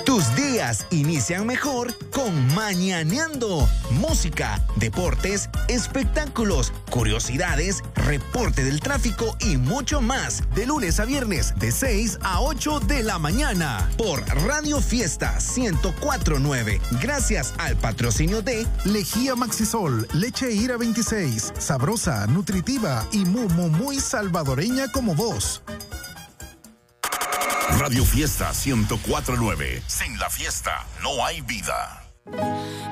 Tus días inician mejor con Mañaneando. Música, deportes, espectáculos, curiosidades, reporte del tráfico y mucho más. De lunes a viernes, de 6 a 8 de la mañana. Por Radio Fiesta 104.9. Gracias al patrocinio de Lejía Maxisol, leche Ira 26. Sabrosa, nutritiva y muy salvadoreña como vos. Radio Fiesta 104.9. Sin la fiesta no hay vida.